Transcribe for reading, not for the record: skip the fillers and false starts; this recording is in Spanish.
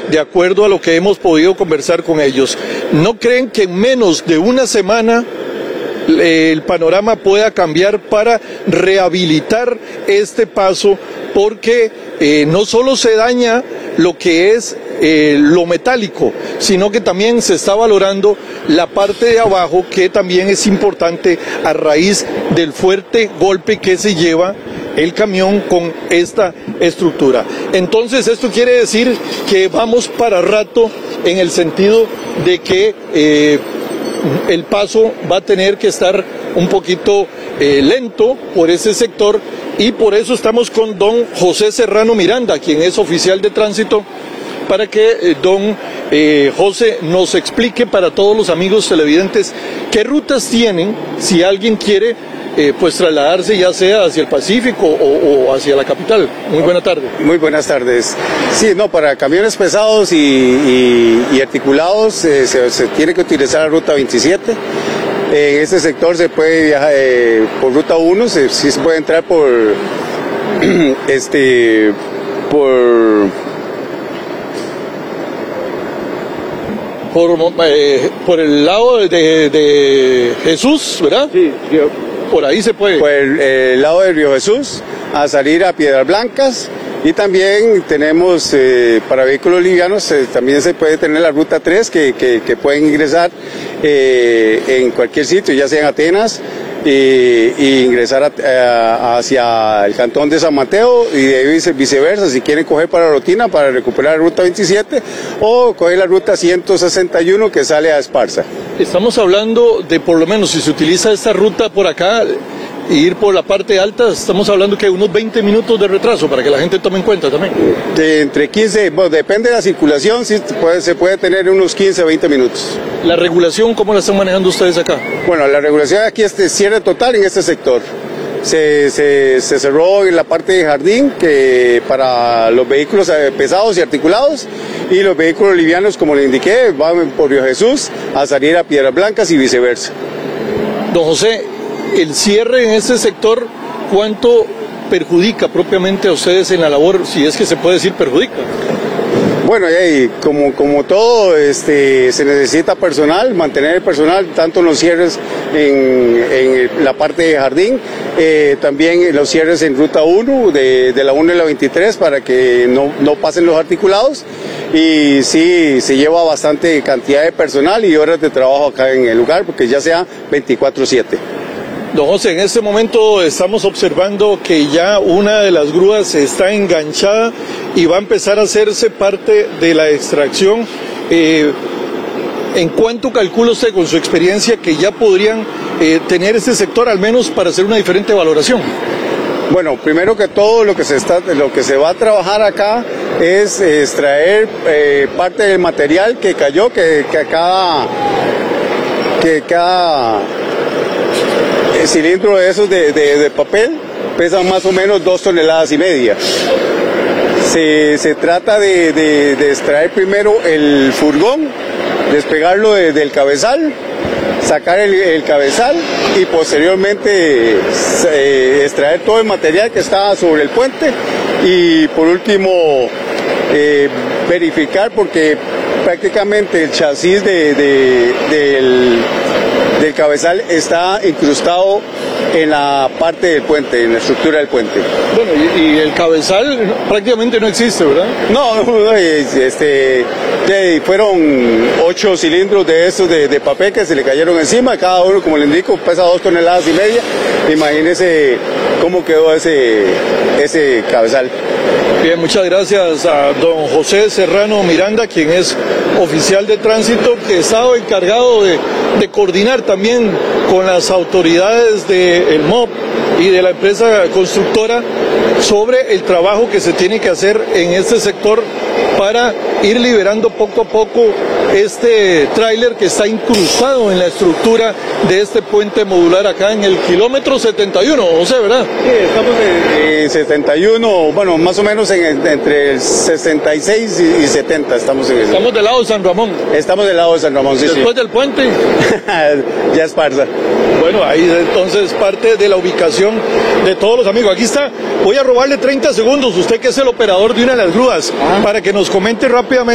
de acuerdo a lo que hemos podido conversar con ellos. ¿No creen que en menos de una semana el panorama pueda cambiar para rehabilitar este paso? Porque no solo se daña lo que es lo metálico, sino que también se está valorando la parte de abajo, que también es importante a raíz del fuerte golpe que se lleva el camión con esta estructura. Entonces esto quiere decir que vamos para rato, en el sentido de que el paso va a tener que estar un poquito lento por ese sector, y por eso estamos con don José Serrano Miranda, quien es oficial de tránsito, para que don José nos explique para todos los amigos televidentes qué rutas tienen si alguien quiere pues trasladarse, ya sea hacia el Pacífico o hacia la capital. Muy buena tarde. Muy buenas tardes. Sí, no, para camiones pesados y articulados se tiene que utilizar la ruta 27. En este sector se puede viajar por ruta 1, sí se puede entrar por por el lado de Jesús, ¿verdad? Sí, por ahí se puede. Por el lado del Río Jesús, a salir a Piedras Blancas. Y también tenemos para vehículos livianos, también se puede tener la ruta 3 que pueden ingresar en cualquier sitio, ya sea en Atenas, y ingresar hacia el cantón de San Mateo, y de ahí viceversa, si quieren coger para Rotina para recuperar la ruta 27, o coger la ruta 161 que sale a Esparza. Estamos hablando de, por lo menos si se utiliza esta ruta por acá, ir por la parte alta, estamos hablando que unos 20 minutos de retraso, para que la gente tome en cuenta también. Entre 15, bueno, depende de la circulación, sí, se puede tener unos 15 o 20 minutos. ¿La regulación cómo la están manejando ustedes acá? Bueno, la regulación aquí es de cierre total en este sector. Se cerró en la parte de jardín, que para los vehículos pesados y articulados, y los vehículos livianos, como le indiqué, van por Río Jesús a salir a Piedras Blancas y viceversa. Don José, el cierre en este sector, ¿cuánto perjudica propiamente a ustedes en la labor, si es que se puede decir perjudica? Bueno, como todo, se necesita personal, mantener el personal, tanto en los cierres en la parte de jardín, también en los cierres en ruta 1, de la 1 y la 23, para que no pasen los articulados, y sí, se lleva bastante cantidad de personal y horas de trabajo acá en el lugar, porque ya sea 24/7. Don José, en este momento estamos observando que ya una de las grúas está enganchada y va a empezar a hacerse parte de la extracción. ¿En cuánto calcula usted, con su experiencia, que ya podrían tener este sector, al menos para hacer una diferente valoración? Bueno, primero que todo lo que se va a trabajar acá es extraer parte del material que cayó, que cada cilindro de esos de papel pesa más o menos 2,5 toneladas. Se trata de extraer primero el furgón, despegarlo del cabezal, sacar el cabezal y posteriormente extraer todo el material que está sobre el puente, y por último verificar, porque prácticamente el chasis del cabezal está incrustado en la parte del puente, en la estructura del puente. Bueno, y el cabezal prácticamente no existe, ¿verdad? No, fueron 8 cilindros de estos de papel que se le cayeron encima, cada uno, como le indico, pesa 2,5 toneladas. Imagínense cómo quedó ese cabezal. Bien, muchas gracias a don José Serrano Miranda, quien es oficial de tránsito, que estaba encargado de coordinar también con las autoridades del MOP y de la empresa constructora sobre el trabajo que se tiene que hacer en este sector para ir liberando poco a poco este tráiler que está incrustado en la estructura de este puente modular acá en el kilómetro 71, José, ¿verdad? Sí, estamos en 71, bueno, más o menos entre el 66 y 70 estamos en eso. Estamos del lado de San Ramón. Estamos del lado de San Ramón, sí. Después del puente. Ya Esparza. Bueno, ahí entonces parte de la ubicación de todos los amigos. Aquí está, voy a robarle 30 segundos, usted que es el operador de una de las grúas, para que nos comente rápidamente